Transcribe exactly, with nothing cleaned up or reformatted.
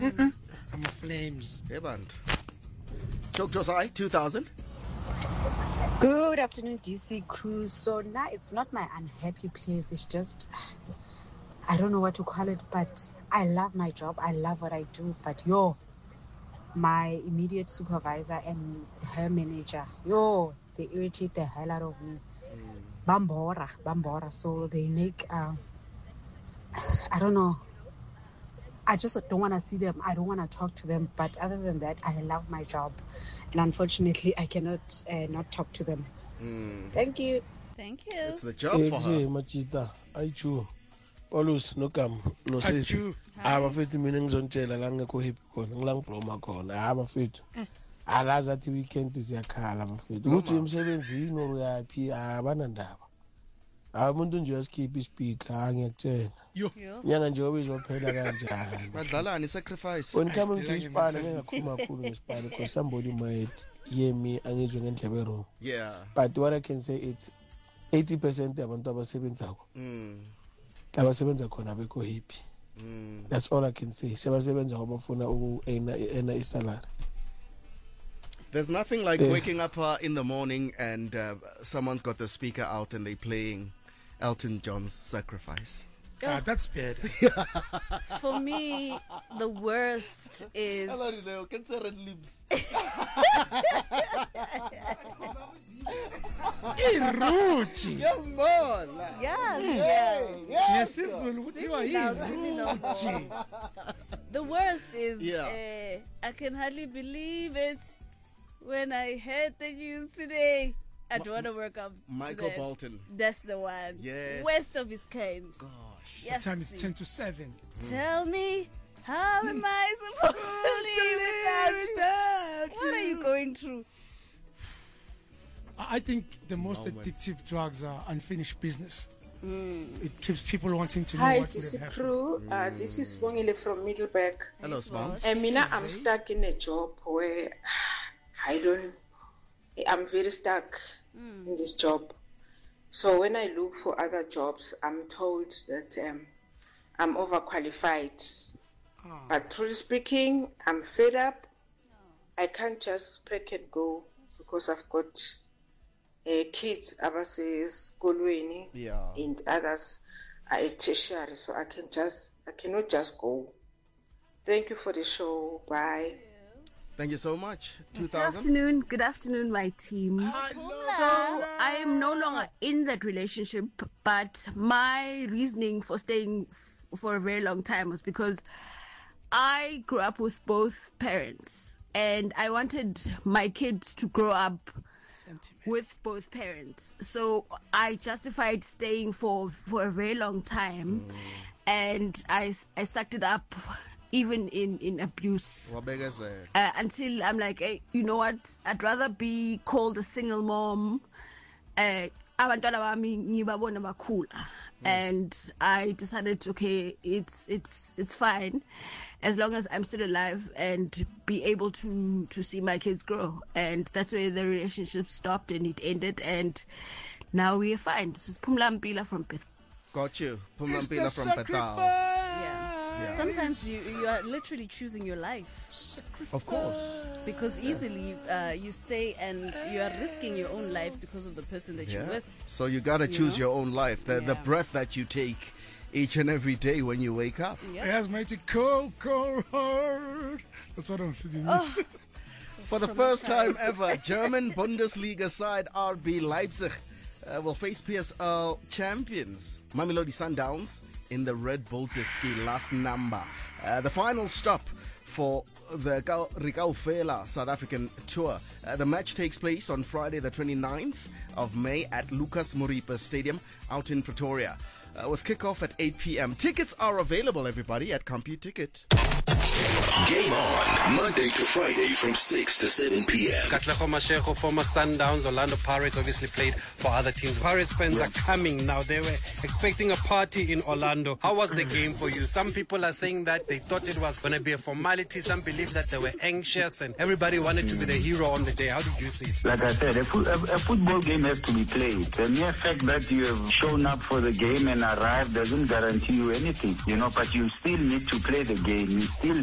Mm. I'm a Flames. Hey, band. Choke Josai, two thousand. Good afternoon, D C crew. So now it's not my unhappy place. It's just, I don't know what to call it, but I love my job. I love what I do. But yo, my immediate supervisor and her manager, yo, they irritate the hell out of me. Mm. Bambora, bambora. So they make, uh, I don't know. I just don't want to see them. I don't want to talk to them. But other than that, I love my job. And unfortunately, I cannot uh, not talk to them. Mm. Thank you. Thank you. It's the job for her. Machita, ayichu. Always no kam no sisi. Abafethu mina ngizontshela la ngekho happy khona, ngilangibloma khona. Abafethu. Alazi athi weekend siyakhala abafethu. Ukuthi emsebenzini uyaphi abanandaba. Umuntu nje uyasikipha ispeaker angiyakutshela. Yo. Nyanga nje obizophela kanjani. Badlalani sacrifice. When coming to Ispan ngingakhuluma kakhulu ngeSpan because somebody might hear me angizwe ngendlebe wrong. Yeah. But what I can say it's eighty percent yabantu abasebenzako. Mm. Abasebenza khona bekho happy. Mm. That's all I can say. Sebasebenza ngoba bafuna ukuena ena isalary. There's nothing like yeah. waking up uh, in the morning and uh, someone's got the speaker out and they're playing Elton John's Sacrifice. Ah, that's bad. For me, the worst is. Hello, Leo. Can say red lips. Iruchi. Come on. Yes, yes. The worst is. Yeah. Uh, I can hardly believe it when I heard the news today. I don't want to work up. Michael that. Bolton. That's the one. Yes. Worst of his kind. Gosh. Yes. The time is ten to seven. Tell me, how am I supposed to live without you? What are you going through? I think the most Moment. addictive drugs are unfinished business. Mm. It keeps people wanting to know Hi, what this is would have Crew. happened. Uh, this is Bongile from Middleburg. Hello, Small. And Mina, I'm stuck in a job where I don't, I'm very stuck mm. in this job. So when I look for other jobs, I'm told that um, I'm overqualified. Oh. But truly speaking, I'm fed up. No. I can't just pack and go because I've got uh, kids abase skolweni yeah. and others are at tertiary, so I can just I cannot just go. Thank you for the show. Bye. Thank you so much. two Good thousand. afternoon. Good afternoon, my team. Hello. So I am no longer in that relationship, but my reasoning for staying f- for a very long time was because I grew up with both parents, and I wanted my kids to grow up with both parents. So I justified staying for for a very long time, mm. and I I sucked it up. Even in, in abuse, uh, until I'm like, hey, you know what? I'd rather be called a single mom. Uh, and I decided, okay, it's it's it's fine, as long as I'm still alive and be able to to see my kids grow. And that's where the relationship stopped and it ended. And now we are fine. This is Pumla Mpila from Beth. Got you, Pumla Mpila from Bethal. Yeah. Yeah. Sometimes you you are literally choosing your life. Of course. Because easily uh, you stay and you are risking your own life because of the person that yeah. you're with. So you gotta you choose know? your own life. The yeah. the breath that you take each and every day when you wake up. Yeah. It has made it cold, cold hard. That's what I'm feeling. Oh. For the first time ever, German Bundesliga side R B Leipzig uh, will face P S L champions Mamelodi Sundowns in the Red Bull Diski last number. Uh, the final stop for the Rikaufela South African tour. Uh, the match takes place on Friday the twenty-ninth of May at Lucas Moripa Stadium out in Pretoria, uh, with kickoff at eight p.m. Tickets are available, everybody, at CompuTicket. Game on, Monday to Friday from six to seven p.m. Katlego Mashego, former Sundowns, Orlando Pirates, obviously played for other teams. Pirates fans yeah. are coming now. They were expecting a party in Orlando. How was the game for you? Some people are saying that they thought it was going to be a formality. Some believe that they were anxious and everybody wanted to be the hero on the day. How did you see it? Like I said, a, fo- a, a football game has to be played. The mere fact that you have shown up for the game and arrived doesn't guarantee you anything, you know, but you still need to play the game. You still